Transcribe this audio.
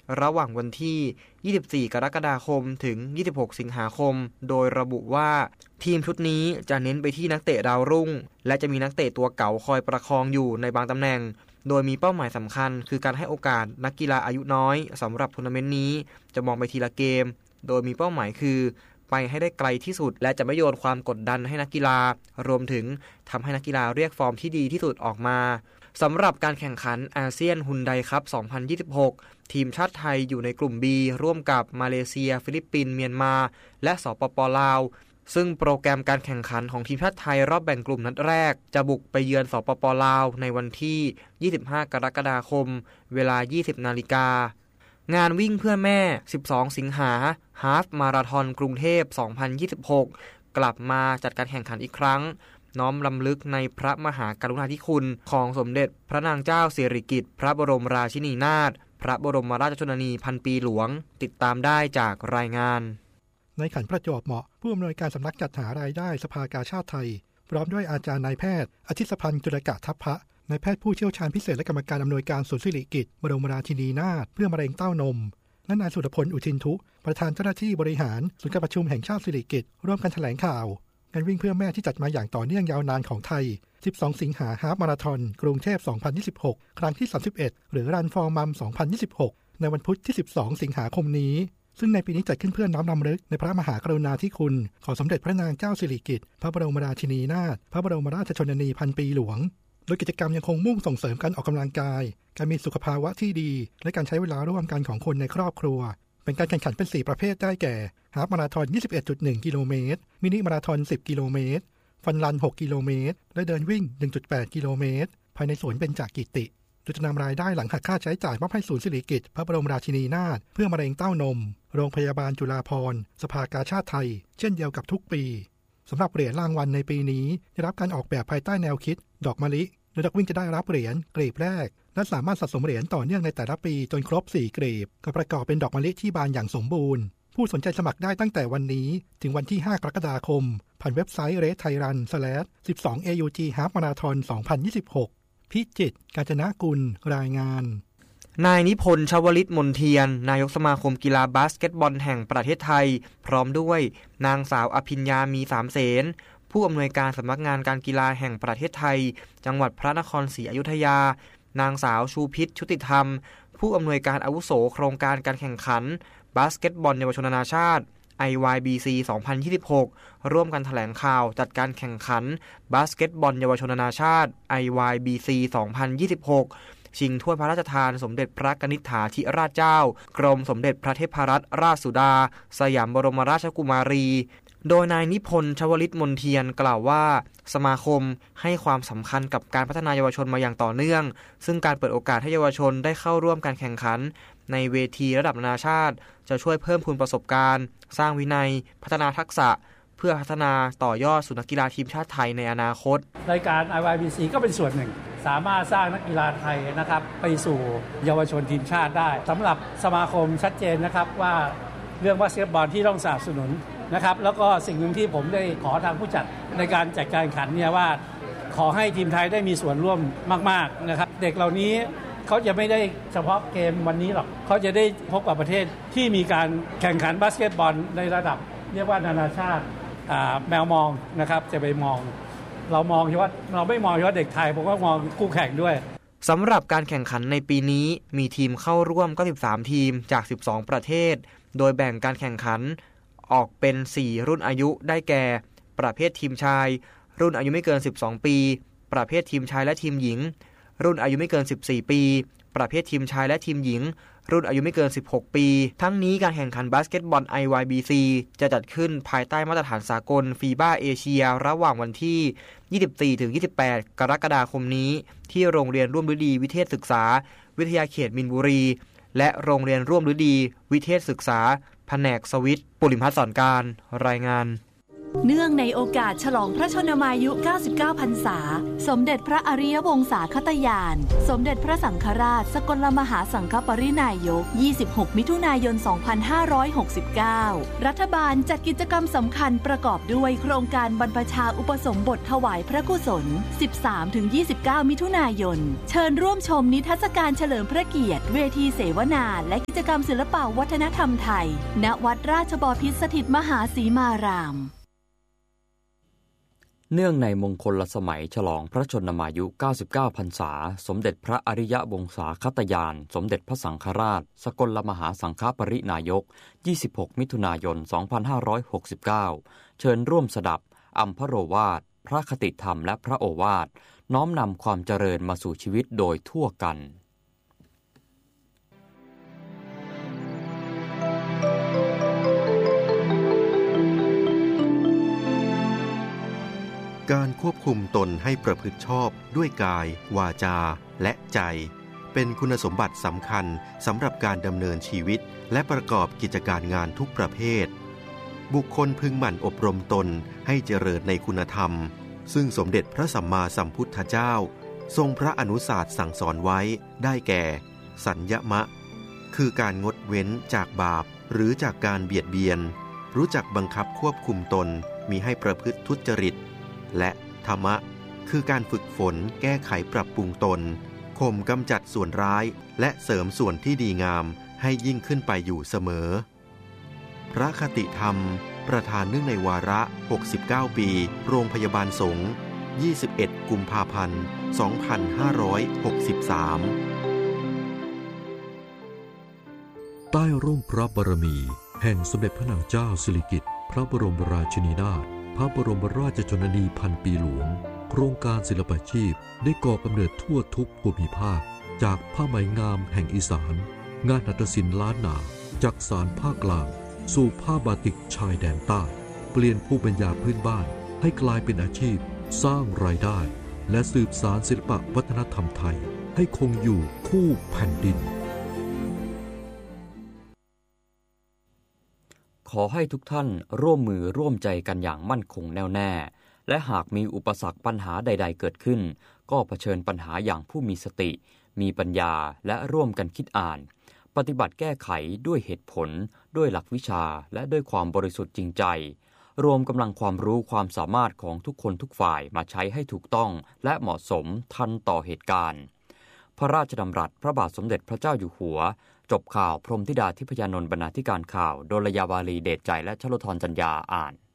ระหว่างวันที่24กรกฎาคมถึง26สิงหาคมโดยระบุว่าทีมชุดนี้จะเน้นไปที่นักเตะดาวรุ่งและจะมีนักเตะตัวเก่าคอยประคองอยู่ในบางตำแหน่งโดยมีเป้าหมายสำคัญคือการให้โอกาสนักกีฬาอายุน้อยสำหรับทัวร์นาเมนต์นี้จะมองไปทีละเกมโดยมีเป้าหมายคือไปให้ได้ไกลที่สุดและจะไม่โยนความกดดันให้นักกีฬารวมถึงทำให้นักกีฬาเรียกฟอร์มที่ดีที่สุดออกมาสำหรับการแข่งขันอาเซียนฮุนไดคัพ 2026 ทีมชาติไทยอยู่ในกลุ่ม B ร่วมกับมาเลเซียฟิลิปปินส์เมียนมาและสปป.ลาวซึ่งโปรแกรมการแข่งขันของทีมชาติไทยรอบแบ่งกลุ่มนัดแรกจะบุกไปเยือนสปป.ลาวในวันที่25กรกฎาคมเวลา 20 นาฬิกางานวิ่งเพื่อแม่12สิงหาฮาล์ฟมาราธอนกรุงเทพ2026กลับมาจัดการแข่งขันอีกครั้งน้อมรำลึกในพระมหากรุณาธิคุณของสมเด็จพระนางเจ้าสิริกิติ์พระบรมราชินีนาถพระบรมราชชนนีพันปีหลวงติดตามได้จากรายงานในขันประจวบเหมาะผู้อำนวยการสำนักจัดหารายได้สภากาชาดไทยพร้อมด้วยอาจารย์นายแพทย์อาทิตย์พันธ์จุลกะทัพพะนายแพทย์ผู้เชี่ยวชาญพิเศษและกรรมการอำนวยการศูนย์สิริกิติ์บรมราชินีนาถเพื่อมะเร็งเต้านมและนายสุรพลอุทินทุประธานเจ้าหน้าที่บริหารศูนย์การประชุมแห่งชาติสิริกิติ์ร่วมกันแถลงข่าวงานวิ่งเพื่อแม่ที่จัดมาอย่างต่อเนื่องยาวนานของไทย12สิงหาฮาล์ฟมาราธอนกรุงเทพ2026ครั้งที่31หรือ Run for Mom 2026ในวันพุธที่12สิงหาคมนี้ซึ่งในปีนี้จัดขึ้นเพื่อน้อมรำลึกในพระมหากรุณาธิคุณของสมเด็จพระนางเจ้าสิริกิติ์พระบรมราชินีนาถพระบรมราชชนนีพันปีหลวงโดยกิจกรรมยังคงมุ่งส่งเสริมการออกกำลังกายการมีสุขภาวะที่ดีและการใช้เวลาร่วมกันของคนในครอบครัวเป็นการแข่งขันเป็น4ประเภทได้แก่ฮาล์ฟมาราธอน 21.1 กิโลเมตรมินิมาราธอน10กิโลเมตรฟันรัน6กิโลเมตรและเดินวิ่ง 1.8 กิโลเมตรภายในสวนเบญจกิติโดยจะนำรายได้หลังหักค่าใช้จ่ายมอบให้ศูนย์สิริกิติ์พระบรมราชินีนาถเพื่อมะเร็งเต้านมโรงพยาบาลจุฬาภรณ์สภากาชาดไทยเช่นเดียวกับทุกปีสำหรับเหรียญรางวัลในปีนี้ได้รับการออกแบบภายใต้แนวคิดดอกมะลิโดยนักวิ่งจะได้รับเหรียญกลีบแรกและสามารถสะสมเหรียญต่อเนื่องในแต่ละปีจนครบ4กลีบก็ประกอบเป็นดอกมะลิที่บานอย่างสมบูรณ์ผู้สนใจสมัครได้ตั้งแต่วันนี้ถึงวันที่5กรกฎาคมผ่านเว็บไซต์ racethairan/12aug half marathon 2026พิจิตร กาญจนกุลรายงานนายนิพนธ์ ชวลิตมนเทียนนายกสมาคมกีฬาบาสเกตบอลแห่งประเทศไทยพร้อมด้วยนางสาวอภิญญามีสามเสนผู้อำนวยการสำนักงานการกีฬาแห่งประเทศไทยจังหวัดพระนครศรีอยุธยานางสาวชูพิษชุติธรรมผู้อำนวยการอาวุโสโครงการการแข่งขันบาสเกตบอลเยาวชนนานาชาติ IYBC 2026ร่วมกันแถลงข่าวจัดการแข่งขันบาสเกตบอลเยาวชนนานาชาติ IYBC 2026ชิงถ้วยพระราชทานสมเด็จพระกนิษฐาธิราชเจ้ากรมสมเด็จพระเทพรัตนราชสุดาสยามบรมราชกุมารีโดยนายนิพนธ์ ชวลิตมนเทียนกล่าวว่าสมาคมให้ความสำคัญกับการพัฒนาเยาวชนมาอย่างต่อเนื่องซึ่งการเปิดโอกาสให้เยาวชนได้เข้าร่วมการแข่งขันในเวทีระดับนานาชาติจะช่วยเพิ่มพูนประสบการณ์สร้างวินัยพัฒนาทักษะเพื่อพัฒนาต่อยอดสู่นักกีฬาทีมชาติไทยในอนาคตรายการ IYBC ก็เป็นส่วนหนึ่งสามารถสร้างนักกีฬาไทยนะครับไปสู่เยาวชนทีมชาติได้สำหรับสมาคมชัดเจนนะครับว่าเรื่องบาสเกตบอลที่ต้องสนับสนุนนะครับแล้วก็สิ่งหนึ่งที่ผมได้ขอทางผู้จัดในการจัดการแข่งขันเนี่ยว่าขอให้ทีมไทยได้มีส่วนร่วมมากๆนะครับเด็กเหล่านี้เขาจะไม่ได้เฉพาะเกมวันนี้หรอกเขาจะได้พบกับประเทศที่มีการแข่งขันบาสเกตบอลในระดับเรียกว่านานาชาติแมวมองนะครับจะไปมองเรามองเฉพาะเราไม่มองเฉพาะเด็กไทยผมก็มองคู่แข่งด้วยสำหรับการแข่งขันในปีนี้มีทีมเข้าร่วม93ทีมจาก12ประเทศโดยแบ่งการแข่งขันออกเป็น4รุ่นอายุได้แก่ประเภททีมชายรุ่นอายุไม่เกิน12ปีประเภททีมชายและทีมหญิงรุ่นอายุไม่เกิน14ปีประเภททีมชายและทีมหญิงรุ่นอายุไม่เกิน16ปีทั้งนี้การแข่งขันบาสเกตบอล IYBC จะจัดขึ้นภายใต้มาตรฐานสากลฟีบ้าเอเชียระหว่างวันที่24-28 กรกฎาคมนี้ที่โรงเรียนร่วมฤดีวิเทศศึกษาวิทยาเขตมินบุรีและโรงเรียนร่วมฤดีวิเทศศึกษาแผนกสวิตปุริมพัฒน์สอนการรายงานเนื่องในโอกาสฉลองพระชนมายุ 99 พรรษาสมเด็จพระอริยวงศาคตญาณสมเด็จพระสังฆราชสกลมหาสังฆปรินายก 26 มิถุนายน 2569 รัฐบาลจัดกิจกรรมสำคัญประกอบด้วยโครงการบรรพชาอุปสมบทถวายพระกุศล 13-29 มิถุนายน เชิญร่วมชมนิทรรศการเฉลิมพระเกียรติเวทีเสวนาและกิจกรรมศิลปวัฒนธรรมไทยณวัดราชบพิตรสถิตมหาสีมารามเนื่องในมงคลสมัยฉลองพระชนมายุ 99 พรรษาสมเด็จพระอริยวงศาคตญาณสมเด็จพระสังฆราชสกลมหาสังฆปรินายก 26 มิถุนายน 2569 เชิญร่วมสดับอัมพโรวาทพระคติธรรมและพระโอวาทน้อมนำความเจริญมาสู่ชีวิตโดยทั่วกันการควบคุมตนให้ประพฤติชอบด้วยกายวาจาและใจเป็นคุณสมบัติสำคัญสำหรับการดำเนินชีวิตและประกอบกิจการงานทุกประเภทบุคคลพึงหมั่นอบรมตนให้เจริญในคุณธรรมซึ่งสมเด็จพระสัมมาสัมพุทธเจ้าทรงพระอนุศาสตร์สั่งสอนไว้ได้แก่สัญญมะคือการงดเว้นจากบาปหรือจากการเบียดเบียนรู้จักบังคับควบคุมตนมิให้ประพฤติทุจริตและธรรมะคือการฝึกฝนแก้ไขปรับปรุงตนข่มกำจัดส่วนร้ายและเสริมส่วนที่ดีงามให้ยิ่งขึ้นไปอยู่เสมอพระคติธรรมประธานเนื่องในวาระ69ปีโรงพยาบาลสงฆ์21 กุมภาพันธ์ 2563 ใต้ร่มพระบารมีแห่งสมเด็จพระนางเจ้าสิริกิติ์พระบรมราชินีนาถพระบรมราชชนนีพันปีหลวงโครงการศิลปาชีพได้ก่อกำเนิดทั่วทุกภูมิภาคจากผ้าไหมงามแห่งอีสานงานหัตถศิลป์ล้านนาจากสารภาคกลางสู่ผ้าบาติกชายแดนใต้เปลี่ยนภูมิปัญญาพื้นบ้านให้กลายเป็นอาชีพสร้างรายได้และสืบสานศิลปวัฒนธรรมไทยให้คงอยู่คู่แผ่นดินขอให้ทุกท่านร่วมมือร่วมใจกันอย่างมั่นคงแน่วแน่และหากมีอุปสรรคปัญหาใดๆเกิดขึ้นก็เผชิญปัญหาอย่างผู้มีสติมีปัญญาและร่วมกันคิดอ่านปฏิบัติแก้ไขด้วยเหตุผลด้วยหลักวิชาและด้วยความบริสุทธิ์จริงใจรวมกำลังความรู้ความสามารถของทุกคนทุกฝ่ายมาใช้ให้ถูกต้องและเหมาะสมทันต่อเหตุการณ์พระราชดำรัสพระบาทสมเด็จพระเจ้าอยู่หัวจบข่าวพรหมธิดาทิพยานนท์บรรณาธิการข่าวโดลยาวาลีเดชใจและชโลธรจัญญาอ่าน